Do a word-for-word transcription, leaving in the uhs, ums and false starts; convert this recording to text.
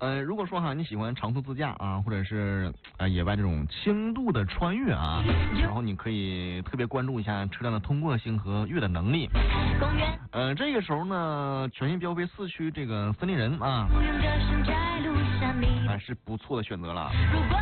呃，如果说哈你喜欢长途自驾啊，或者是呃野外这种轻度的穿越啊，然后你可以特别关注一下车辆的通过性和越的能力。呃，这个时候呢，全新标飞四驱这个森林人啊，还、呃、是不错的选择了。